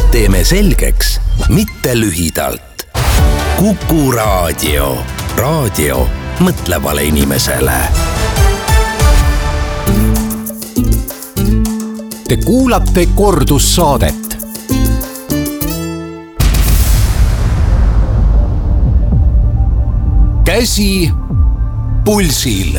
teeme selgeks, mitte lühidalt. Kuku Raadio. Raadio mõtlevale inimesele. Te kuulate kordussaadet. Käsi pulsil.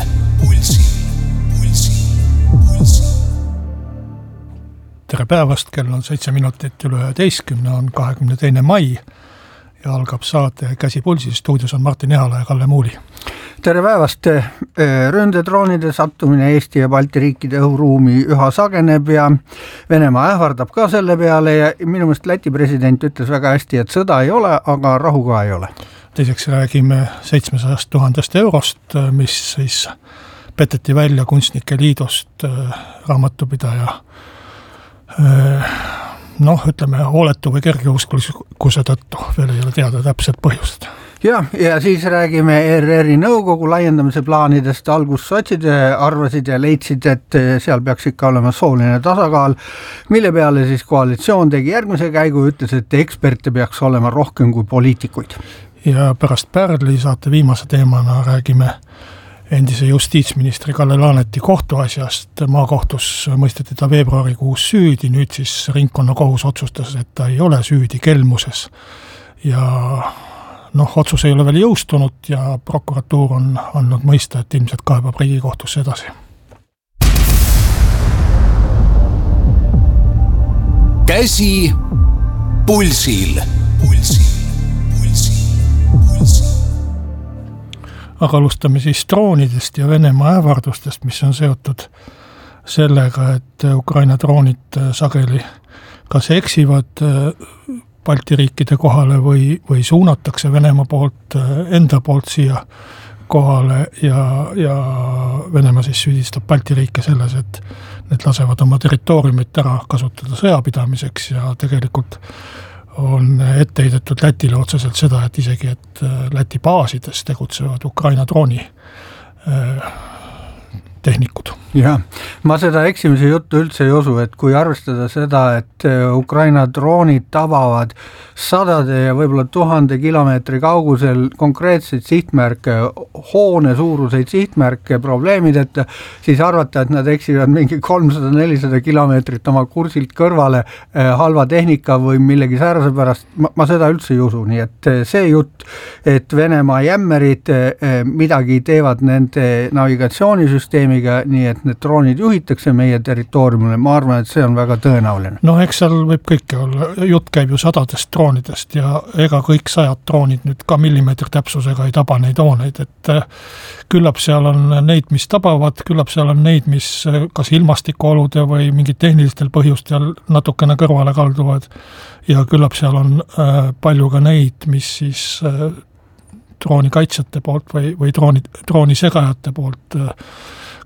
Tere päevast, kell on 7 minutit üle 11, on 22. mai ja algab saate Käsi pulsil. Stuudios on Martin Ehala ja Kalle Muuli. Tere päevast! Ründedroonide sattumine Eesti ja Balti riikide õhuruumi üha sageneb ja Venemaa ähvardab ka selle peale ja minu meelest Läti president ütles väga hästi, et sõda ei ole, aga rahu ka ei ole. Teiseks räägime 700 000 eurost, mis siis peteti välja Kunstnike Liidust raamatupidaja ütleme, hooletu või kergeuskulisuse tõttu, veel ei ole teada täpselt põhjust. Ja siis räägime ERR-i nõukogu laiendamise plaanidest. Algus sotsid arvasid ja leidsid, et seal peaks ikka olema sooline tasakaal, mille peale siis koalitsioon tegi järgmise käigu ja ütles, et eksperte peaks olema rohkem kui poliitikuid. Ja pärast Pärli saate viimase teemana räägime endise justiitsministri Kalle Laaneti kohtuasjast. Maakohtus mõisteti ta veebruarikuus süüdi, nüüd siis ringkonnakohus otsustas, et ta ei ole süüdi kelmuses. Ja otsus ei ole veel jõustunud ja prokuratuur on andnud mõista, et ilmselt kaebab Riigikohtusse edasi. Käsi pulsil. Aga alustame siis droonidest ja Venemaa ähvardustest, mis on seotud sellega, et Ukraina droonid sageli kas eksivad Balti riikide kohale või suunatakse Venemaa poolt, enda poolt siia kohale ja Venemaa siis süüdistab Balti riike selles, et need lasevad oma territooriumit ära kasutada sõjapidamiseks ja tegelikult on etteheidetud Lätile otseselt seda, et isegi et Läti baasides tegutsevad Ukraina drooni tehnikud. Jah, ma seda eksimise juttu üldse ei usu, et kui arvestada seda, et Ukraina droonid tabavad sadade ja võib-olla 1000 kilomeetri kaugusel konkreetseid sihtmärke, hoone suuruseid sihtmärke, probleemideta, siis arvata, et nad eksivad mingi 300-400 kilomeetrit oma kursilt kõrvale halva tehnika või millegi säärase pärast, ma seda üldse ei usu, nii et see jutt, et Venemaa jämmerid midagi teevad nende navigatsioonisüsteemiga, nii et need droonid juhitakse meie territooriumile, ma arvan, et see on väga tõenäoline. Eks seal võib kõike olla, jutt käib ju sadadest droonidest ja ega kõik 100 droonid nüüd ka millimeetri täpsusega ei taba neid hooneid, et küllap seal on neid, mis tabavad, küllap seal on neid, mis kas ilmastikuolude või mingid tehnilistel põhjustel natukene kõrvale kalduvad ja küllap seal on palju ka neid, mis siis drooni kaitsjate poolt või drooni segajate poolt